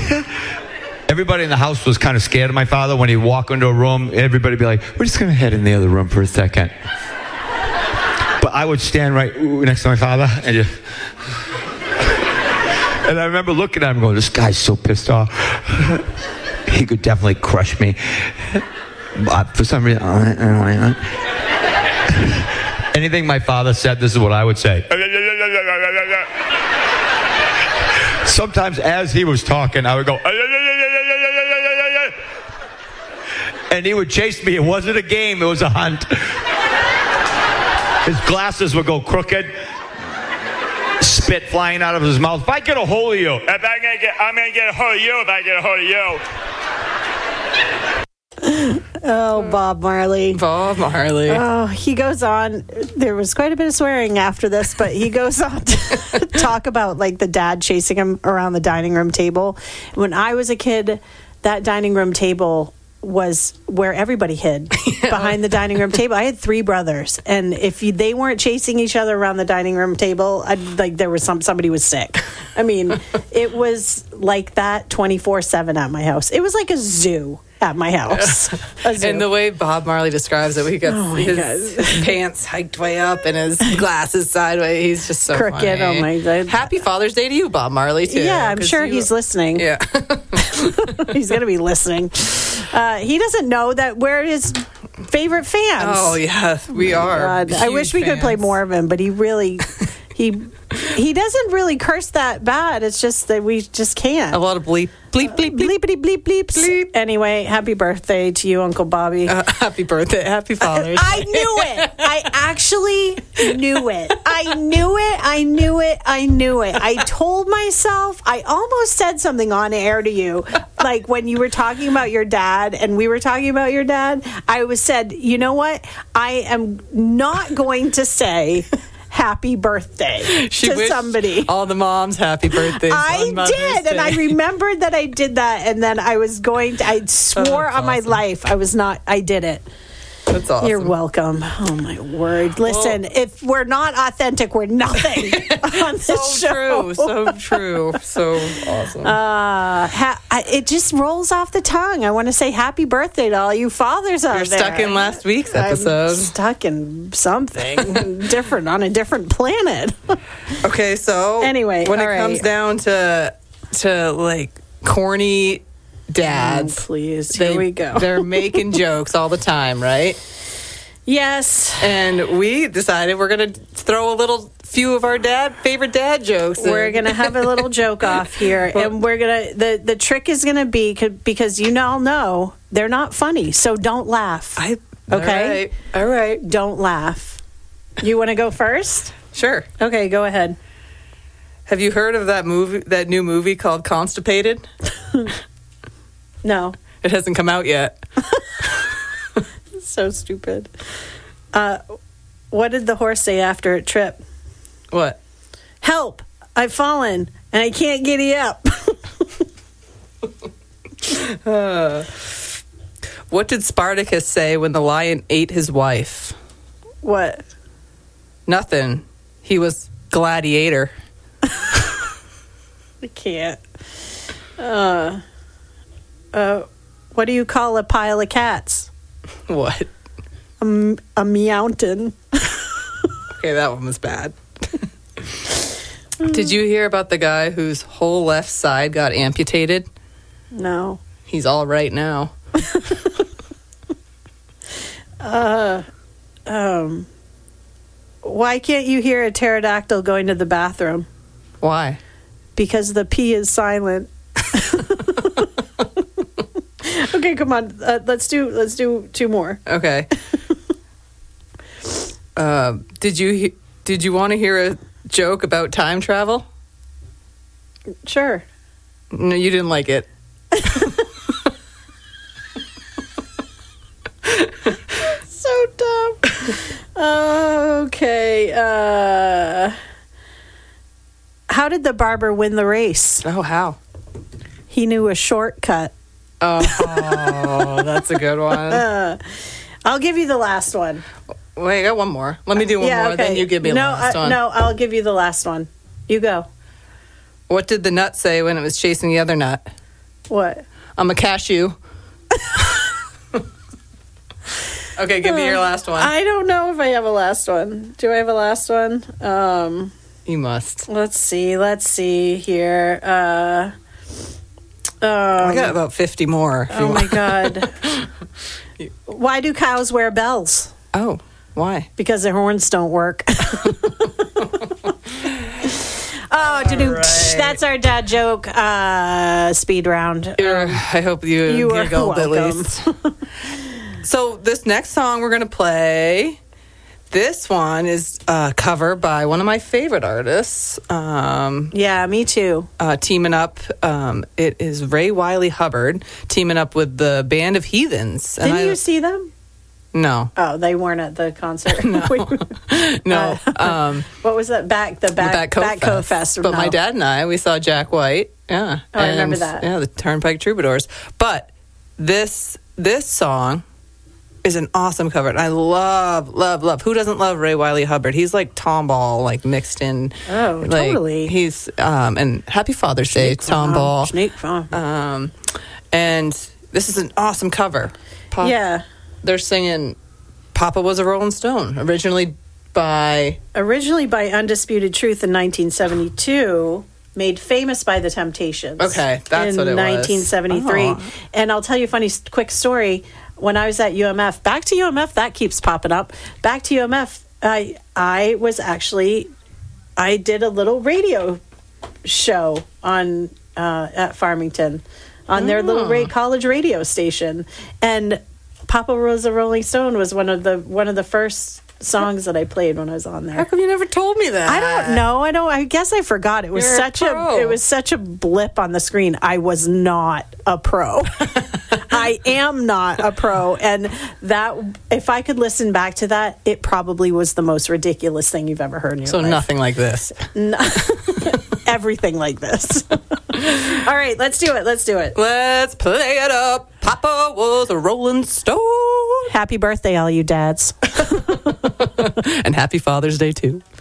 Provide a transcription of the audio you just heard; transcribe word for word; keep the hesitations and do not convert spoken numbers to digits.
Everybody in the house was kind of scared of my father. When he'd walk into a room, everybody would be like, we're just going to head in the other room for a second. But I would stand right next to my father and just... And I remember looking at him going, this guy's so pissed off. He could definitely crush me. But for some reason... Anything my father said, this is what I would say. Sometimes as he was talking, I would go... And he would chase me. It wasn't a game. It was a hunt. His glasses would go crooked. Spit flying out of his mouth. If I get a hold of you, if I gonna get, I'm going to get a hold of you if I get a hold of you. Oh, Bob Marley. Bob Marley. Oh, he goes on. There was quite a bit of swearing after this, but he goes on to talk about like the dad chasing him around the dining room table. When I was a kid, that dining room table was where everybody hid, yeah. behind the dining room table. I had three brothers, and if you, they weren't chasing each other around the dining room table, I'd, like there was some somebody was sick. I mean, it was like that twenty-four seven at my house. It was like a zoo at my house. And the way Bob Marley describes it, he got oh his, his pants hiked way up and his glasses sideways. He's just so crooked. Funny. Oh my God! Happy Father's Day to you, Bob Marley. Too. Yeah, I'm sure you, he's listening. Yeah, he's gonna be listening. Uh, he doesn't know that we're his favorite fans. Oh yeah, we are. God. I wish we fans. could play more of him, but he really he he doesn't really curse that bad. It's just that we just can't. A lot of bleep bleep bleep bleep bleepity bleep bleeps. Bleep. Anyway, happy birthday to you, Uncle Bobby. Uh, happy birthday, happy Father's Day. I knew it. I actually knew it. I knew it. I knew it. I knew it. I told myself. I almost said something on air to you, like when you were talking about your dad, and we were talking about your dad. I was said, you know what? I am not going to say happy birthday she to somebody. All the moms happy birthdays. I did, Day. And I remembered that I did that, and then I was going to, I swore oh, on my awesome. life I was not, I did it. That's awesome. You're welcome. Oh my word. Listen, well, if we're not authentic, we're nothing on this so show. True, so true. So awesome. Uh, ha- I, it just rolls off the tongue. I want to say happy birthday to all you fathers out You're there. stuck in last week's episode. I'm stuck in something different on a different planet. Okay, so anyway, when it right. comes down to to like corny dads, oh, please, they, here we go. They're making jokes all the time, right? Yes. And we decided we're going to throw a little few of our dad favorite dad jokes. We're going to have a little joke off here, well, and we're going to the the trick is going to be because you all know they're not funny, so don't laugh. I okay. All right. All right. Don't laugh. You want to go first? Sure. Okay, go ahead. Have you heard of that movie that new movie called Constipated? No. It hasn't come out yet. So stupid. Uh, what did the horse say after it tripped? What? Help! I've fallen and I can't giddy up. uh, what did Spartacus say when the lion ate his wife? What? Nothing. He was gladiator. I can't. Uh... Uh, what do you call a pile of cats? What? A, a meowton. Okay, that one was bad. Did you hear about the guy whose whole left side got amputated? No. He's all right now. uh, um, why can't you hear a pterodactyl going to the bathroom? Why? Because the P is silent. Okay, come on. Uh, let's do let's do two more. Okay. uh, did you he- did you want to hear a joke about time travel? Sure. No, you didn't like it. So dumb. Okay. Uh, how did the barber win the race? Oh, how? He knew a shortcut. Oh, that's a good one. Uh, I'll give you the last one. Wait, I got one more. Let me do one yeah, more, okay. then you give me the no, last uh, one. No, I'll give you the last one. You go. What did the nut say when it was chasing the other nut? What? I'm a cashew. Okay, give me your last one. I don't know if I have a last one. Do I have a last one? Um, You must. let's see. Let's see here. Uh, I um, got about fifty more. if you oh my want. God. Why do cows wear bells? Oh, why? Because their horns don't work. Oh, to right. that's our dad joke uh, speed round. You're- Um, I hope you, you are giggled at welcome. least. So this next song we're going to play, this one is a cover by one of my favorite artists, um, yeah, me too. uh, teaming up. Um, it is Ray Wiley Hubbard teaming up with the Band of Heathens. And Didn't I- you see them? No, Oh, they weren't at the concert. No. no. Um, What was that? Back the back Back Coat back Coat Fest. Fest. But No. my dad and I, we saw Jack White. Yeah. Oh, I remember And, that. Yeah, the Turnpike Troubadours. But this this song is an awesome cover. And I love, love, love. Who doesn't love Ray Wiley Hubbard? He's like Tomball, like mixed in. Oh, like, totally. He's um and Happy Father's Day, Tomball. Snake farm. Um, and this is an awesome cover. Pop- Yeah. They're singing Papa Was a Rolling Stone, originally by Originally by Undisputed Truth in nineteen seventy-two, made famous by The Temptations. Okay, that's in what it was. nineteen seventy-three. Oh. And I'll tell you a funny s- quick story. When I was at U M F, back to U M F, that keeps popping up. Back to U M F, I I was actually I did a little radio show on uh, at Farmington on their little Oh. ra- college radio station, and Papa Was a Rolling Stone was one of the one of the first songs that I played when I was on How there. come you never told me that? I don't know. I don't. I guess I forgot. It was You're a such a, pro. it was such a blip on the screen. I was not a pro. I am not a pro, and that if I could listen back to that, it probably was the most ridiculous thing you've ever heard in your So life. nothing like this. Everything like this. All right, let's do it. Let's do it. Let's play it up. Papa was a Rolling Stone. Happy birthday, all you dads. And happy Father's Day, too.